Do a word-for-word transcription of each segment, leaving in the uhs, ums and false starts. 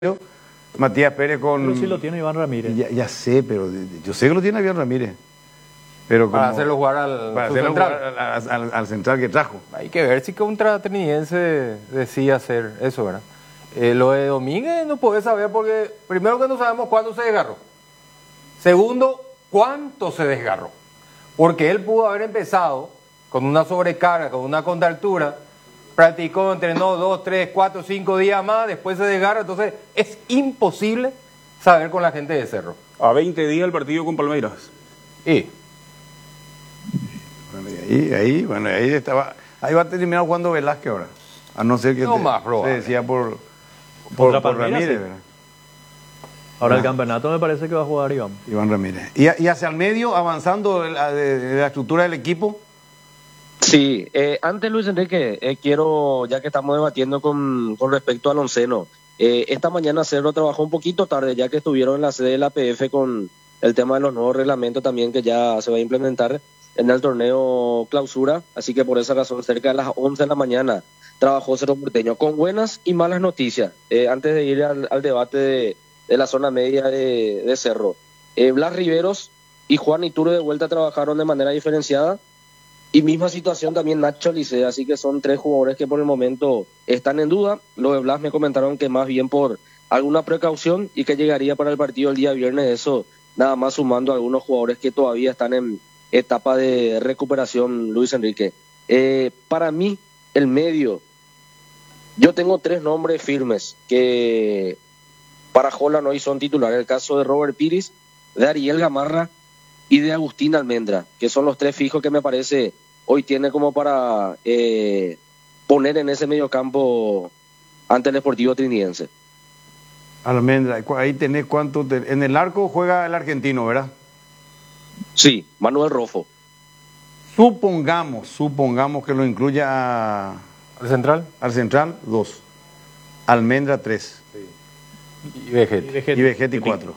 Matías Pérez con... Pero sí lo tiene Iván Ramírez. Ya, ya sé, pero yo sé que lo tiene Iván Ramírez. Pero como, para hacerlo jugar al, para hacerlo central. Jugar al, al, al central que trajo. Hay que ver si contra Trinidense decía hacer eso, ¿verdad? Eh, lo de Domínguez no puede saber porque, primero que no sabemos cuándo se desgarró. Segundo, cuánto se desgarró. Porque él pudo haber empezado con una sobrecarga, con una contractura, practicó, entrenó dos, tres, cuatro, cinco días más, después se desgarra. Entonces es imposible saber con la gente de Cerro. A veinte días el partido con Palmeiras. Y bueno, y ahí, ahí, bueno, ahí estaba, ahí va a terminar jugando Velázquez ahora. A no ser que no te, más, se decía por, por, por, por Palmeiras, Ramírez, sí. ¿verdad? Ahora Ah. el campeonato me parece que va a jugar Iván. Iván Ramírez. ¿Y, y hacia el medio, avanzando de la, de, de la estructura del equipo? Sí, eh, antes Luis Enrique, eh, quiero, ya que estamos debatiendo con, con respecto al onceno, eh, esta mañana Cerro trabajó un poquito tarde, ya que estuvieron en la sede de la P F con el tema de los nuevos reglamentos también que ya se va a implementar en el torneo clausura, así que por esa razón cerca de las once de la mañana trabajó Cerro Porteño con buenas y malas noticias. Eh, antes de ir al, al debate de, de la zona media de, de Cerro, eh, Blas Riveros y Juan Iturbe de vuelta trabajaron de manera diferenciada. Y misma situación también Nacho Licea, así que son tres jugadores que por el momento están en duda. Los de Blas me comentaron que más bien por alguna precaución y que llegaría para el partido el día viernes, eso nada más sumando a algunos jugadores que todavía están en etapa de recuperación, Luis Enrique. Eh, para mí, el medio, yo tengo tres nombres firmes que para Holland hoy son titulares. El caso de Robert Pires, de Ariel Gamarra y de Agustín Almendra, que son los tres fijos que me parece hoy tiene como para eh, poner en ese mediocampo ante el Sportivo Trinidense. Almendra, ahí tenés cuánto... Te, en el arco juega el argentino, ¿verdad? Sí, Manuel Rofo. Supongamos, supongamos que lo incluya a, ¿al central? Al central, dos. Almendra, tres. Sí. Y Vegetti. Y Vegetti, cuatro.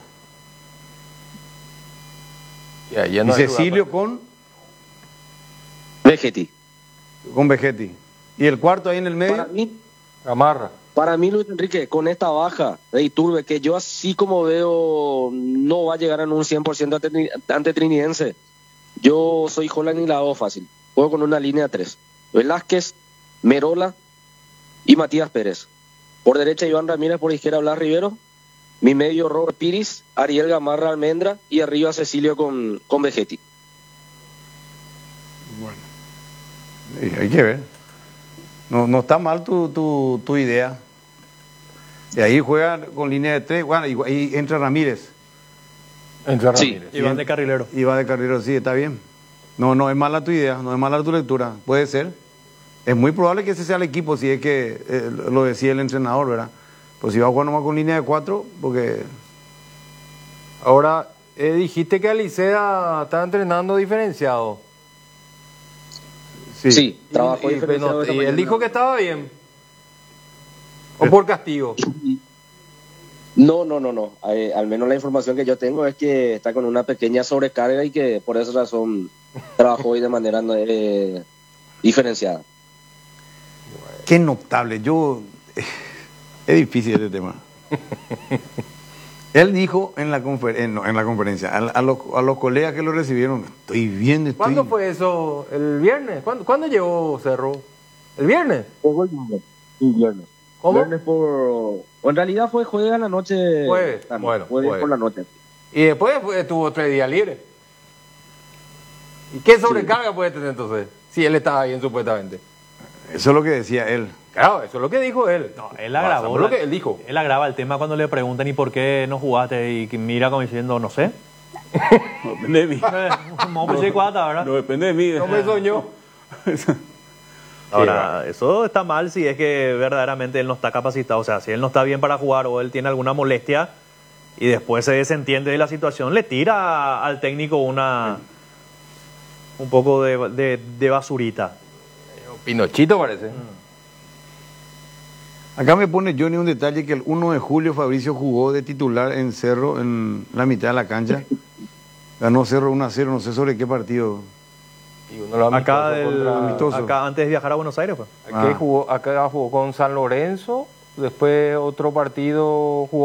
Ya, ya no y Cecilio con... Vegetti. Con Vegetti. ¿Y el cuarto ahí en el medio? Para mí, Gamarra. Para mí, Luis Enrique, con esta baja de Iturbe, que yo así como veo no va a llegar en un cien por ciento ante, ante Trinidense, yo soy Holland y la hago fácil. Juego con una línea de tres. Velázquez, Merola y Matías Pérez. Por derecha Iván Ramírez, por izquierda Blas Rivero. Mi medio Robert Pires, Ariel Gamarra Almendra y arriba Cecilio con, con Vegetti. Bueno, hay que ver. No, no está mal tu, tu, tu idea. Y ahí juega con línea de tres, bueno, y, y entra Ramírez. Entra Ramírez. Sí, Iván de carrilero. Iván de carrilero, sí, está bien. No, no es mala tu idea, no es mala tu lectura. Puede ser. Es muy probable que ese sea el equipo, si es que eh, lo decía el entrenador, ¿verdad? Pues si va a jugar nomás con línea de cuatro, porque... Ahora, eh, dijiste que Alicea está entrenando diferenciado. Sí, sí trabajó y, diferenciado. Y, no, y él dijo que estaba bien. ¿O por castigo? No, no, no, no. Eh, al menos la información que yo tengo es que está con una pequeña sobrecarga y que por esa razón trabajó hoy de manera eh, diferenciada. Qué notable. Yo... Es difícil este tema. Él dijo en la, confer en, en la conferencia a, a, los, a los colegas que lo recibieron, estoy bien, estoy... ¿Cuándo fue eso? ¿El viernes? ¿Cuándo, ¿cuándo llegó Cerro? ¿El viernes? Fue el viernes. Sí, viernes. ¿Cómo? Viernes por... O en realidad fue jueves a la noche. Jueves, también. bueno. Jueves jueves. por la noche. Y después fue, tuvo tres días libres. ¿Y qué sobrecarga sí. puede tener entonces? Si él estaba bien supuestamente. Eso es lo que decía él. Claro, eso es lo que dijo él. No, él agravó. lo que él dijo. Él agrava el tema cuando le preguntan ¿y por qué no jugaste? Y mira como diciendo, no sé. No depende de mí. No, pues cuata, ¿verdad? No depende de mí. No me soñó. Ahora, eso está mal si es que verdaderamente él no está capacitado. O sea, si él no está bien para jugar o él tiene alguna molestia y después se desentiende de la situación, le tira al técnico una un poco de, de, de basurita. Pinochito parece. Mm. Acá me pone Johnny un detalle que el uno de julio Fabricio jugó de titular en Cerro en la mitad de la cancha. Ganó Cerro uno a cero, no sé sobre qué partido. Y uno lo acá, del, contra... acá antes de viajar a Buenos Aires, pues. Acá, ah. jugó, acá jugó con San Lorenzo después otro partido jugó